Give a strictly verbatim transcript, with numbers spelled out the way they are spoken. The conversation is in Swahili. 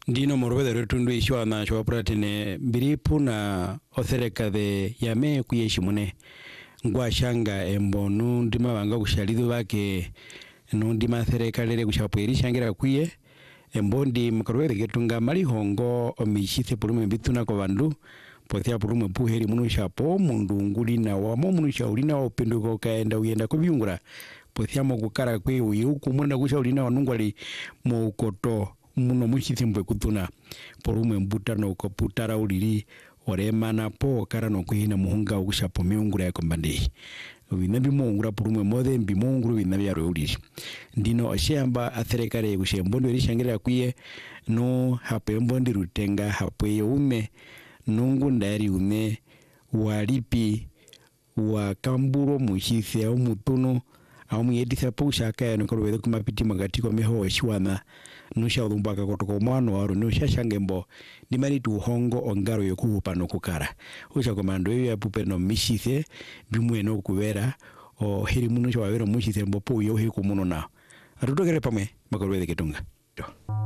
Ndino morobede retundu ishwa na shwa pratine biripu na othereka de yame kuyeshimune ngwa shanga embonu ndima wanga kushalidu bake nundima thereka lele kushapweri shangira kuye embondi mkarwele getunga mali hongo omishithe pulume bituna kwa bandu pothia pulume puheri munu shapo mundu ngulina wa munu shaulina wa upinduko kaenda uyenda kubiungura pothia mokukara kwe uyuku muna kushaulina wanungwali mokoto muno mushithe mbwe kutuna pulume mbuta no koputara ulili oremana po kara no kuhina muhunga ukushapo miungura ya kombandi winabi muungura pulume mode mbi muunguru winabi ya ulili ndino osheamba atherekare kushembondo erishangira kuye no hape mbondi rutenga hape ume nungu ndari ume walipi wa kamburo mushithe au mutuno au muyeditha po ushaka ya nukaruwede kumapiti magati kwa meho washwana nusha udumbaka kotoko mwano waru nusha shangembo ni mani tu hongo ongaro yoku upano kukara usha komando ya pupe no mishithe bimwe no kubera o hiri munu shawawero mushithe mbopo uyo hiri kumuno na atutokere pamwe makaruwede ketunga.